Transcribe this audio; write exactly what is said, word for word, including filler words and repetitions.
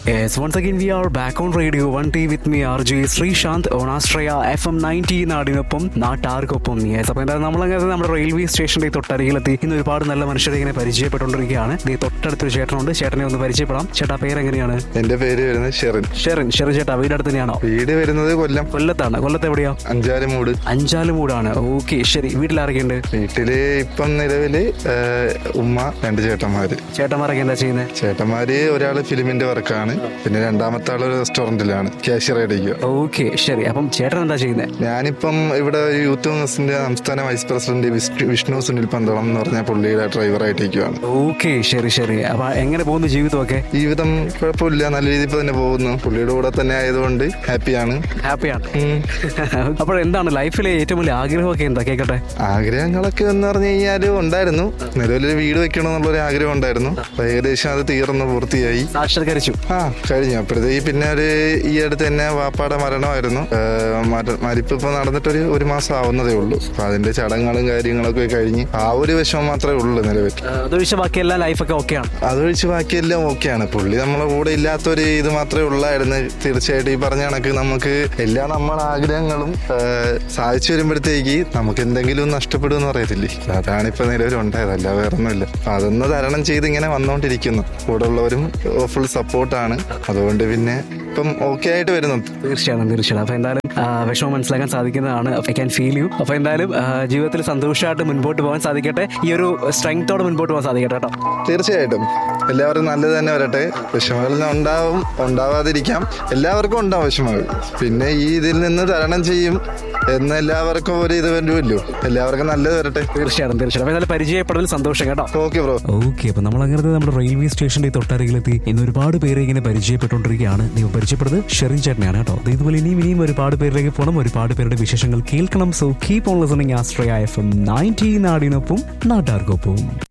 Yes, once again we are back on Radio one T with me R J Srishant on Astraya F M ninety നാടിനൊപ്പം നാട്ടാർക്കൊപ്പം. Yes, അപ്പോൾ എന്തായാലും നമ്മളങ്ങനെ നമ്മുടെ railway സ്റ്റേഷൻ്റെ തൊട്ടരികിലെത്തി ഇന്ന് ഒരുപാട് നല്ല മനുഷ്യരെ ഇങ്ങനെ പരിചയപ്പെട്ടുകൊണ്ടിരിക്കുകയാണ്. ഈ തൊട്ടടുത്തൊരു ചേട്ടനുണ്ട്, ചേട്ടനെ ഒന്ന് പരിചയപ്പെടാം. ചേട്ടാ പേരെങ്ങനെയാണ്? എന്റെ പേര് വരുന്നത് ഷെറിൻ. ഷെറിൻ ഷെറിൻ ചേട്ടാ വീട് അടുത്ത് തന്നെയാണോ? വീട് വരുന്നത് കൊല്ലം. കൊല്ലത്താണ്. കൊല്ലത്ത് എവിടെയാ? അഞ്ചാലുമൂട്. അഞ്ചാലുമൂടാണ്. ഓക്കെ, ശരി. വീട്ടിലാരൊക്കെയുണ്ട്? വീട്ടില് ഇപ്പം നിലവില് ഉമ്മ, രണ്ട് ചേട്ടന്മാര്. ചേട്ടന്മാരൊക്കെ എന്താ ചെയ്യുന്നത്? ചേട്ടന്മാര് ഒരാള് ഫിലിമിന്റെ വർക്കാണ്, പിന്നെ രണ്ടാമത്തെ ആള് റെസ്റ്റോറന്റിലാണ് ക്യാഷ്യറായിട്ട് ഇരിക്കുക. ഓക്കെ, ശരി. അപ്പം ചേട്ടൻ എന്താ ചെയ്യുന്നത്? ഞാനിപ്പം ഇവിടെ ഒരു യൂത്ത് കോൺഗ്രസിന്റെ സംസ്ഥാന വൈസ് പ്രസിഡന്റ് വിഷ്ണു സുനിൽ പന്തളം എന്ന് പറഞ്ഞ പുള്ളിയുടെ ഡ്രൈവറായിട്ട് ഇരിക്കുകയാണ്. ഓക്കെ, ശരി ശരി. അപ്പൊ എങ്ങനെ പോകുന്നു ജീവിതമൊക്കെ? ജീവിതം കുഴപ്പമില്ല, നല്ല രീതിയിൽ തന്നെ പോകുന്നു. പുള്ളിയുടെ കൂടെ തന്നെ ആയതുകൊണ്ട് ഹാപ്പിയാണ്. ഹാപ്പിയാണ്. അപ്പോൾ എന്താണ് ലൈഫിലെ ഏറ്റവും വലിയ ആഗ്രഹമൊക്കെ എന്താ? കേൾക്കട്ടെ. ആഗ്രഹങ്ങളൊക്കെ എന്ന് പറഞ്ഞു കഴിഞ്ഞാൽ ഉണ്ടായിരുന്നു, നിലവിലൊരു വീട് വെക്കണം എന്നുള്ളൊരു ആഗ്രഹം ഉണ്ടായിരുന്നു. അപ്പൊ ഏകദേശം അത് തീർന്നു, പൂർത്തിയായി, സാക്ഷാത്കരിച്ചു. ആ കഴിഞ്ഞു. അപ്പോഴത്തേക്ക് പിന്നെ ഒരു ഈ അടുത്ത് തന്നെ വാപ്പാടെ മരണമായിരുന്നു. മരിപ്പ് ഇപ്പൊ നടന്നിട്ടൊരു ഒരു മാസം ആവുന്നതേ ഉള്ളൂ. അപ്പൊ അതിന്റെ ചടങ്ങുകളും കാര്യങ്ങളൊക്കെ കഴിഞ്ഞ് ആ ഒരു വിഷമം മാത്രമേ ഉള്ളൂ നിലവിൽ. അതൊഴിച്ച് ബാക്കിയെല്ലാം ലൈഫൊക്കെ ഓക്കെയാണ്. അതൊഴിച്ച് ബാക്കിയെല്ലാം ഓക്കെയാണ്. പുള്ളി നമ്മളെ കൂടെ ഇല്ലാത്തൊരു ഇത് മാത്രമേ ഉള്ളായിരുന്നു. തീർച്ചയായിട്ടും ഈ പറഞ്ഞ കണക്ക് നമുക്ക് എല്ലാ നമ്മളെ ആഗ്രഹങ്ങളും സാധിച്ചു വരുമ്പോഴത്തേക്ക് നമുക്ക് എന്തെങ്കിലും നഷ്ടപ്പെടുമെന്ന് പറയത്തില്ലേ, അതാണ് ഇപ്പൊ നിലവിലുണ്ടായതല്ല, വേറൊന്നുമില്ല. അതൊന്ന് തരണം ചെയ്ത് ഇങ്ങനെ വന്നുകൊണ്ടിരിക്കുന്നു. കൂടെ ഉള്ളവരും ഫുൾ സപ്പോർട്ടാണ്. അതുകൊണ്ട് പിന്നെ ഇപ്പം ഓക്കെ ആയിട്ട് വരുന്നു. തീർച്ചയായും തീർച്ചയായും. അപ്പൊ എന്തായാലും വിഷമം മനസ്സിലാക്കാൻ സാധിക്കുന്നതാണ്. I can feel you. അപ്പൊ എന്തായാലും ജീവിതത്തിൽ സന്തോഷമായിട്ട് മുൻപോട്ട് പോകാൻ സാധിക്കട്ടെ, ഈ ഒരു സ്ട്രെങ്തോടെ മുൻപോട്ട് പോകാൻ സാധിക്കട്ടെ കേട്ടോ. തീർച്ചയായിട്ടും എല്ലാവർക്കും നല്ലത് തന്നെ വരട്ടെ. വിഷമങ്ങൾ ഉണ്ടാവും, ഉണ്ടാവാതിരിക്കാം, എല്ലാവർക്കും ഉണ്ടാവും വിഷമങ്ങൾ. പിന്നെ ഈ ഇതിൽ നിന്ന് തരണം ചെയ്യും എന്ന് എല്ലാവർക്കും ഒരു ഇത് വരുമല്ലോ. എല്ലാവർക്കും നല്ലത് വരട്ടെ. തീർച്ചയായും തീർച്ചയായും. അപ്പൊ എന്തായാലും പരിചയപ്പെടുന്നതിൽ സന്തോഷം കേട്ടോ. Okay bro. ഓക്കെ, അപ്പൊ നമ്മൾ അങ്ങനെ നമ്മുടെ റെയിൽവേ സ്റ്റേഷന്റെ തൊട്ടരികിലെത്തി ഇന്ന് ഒരുപാട് പേരെ ഇങ്ങനെ പരിചയപ്പെട്ടുകൊണ്ടിരിക്കുകയാണ്. നീ പരിചയപ്പെടുന്നത് ഷെറിൻ ചേട്ടനെയാണ് കേട്ടോ. ഇതുപോലെ ഇനിയും ഇനിയും ഒരുപാട് പേരിലേക്ക് പോകണം, ഒരുപാട് പേരുടെ വിശേഷങ്ങൾ കേൾക്കണം. So keep on listening ആസ്ട്രയ F M ninety നാടിനൊപ്പം നാട്ടാർക്കൊപ്പം.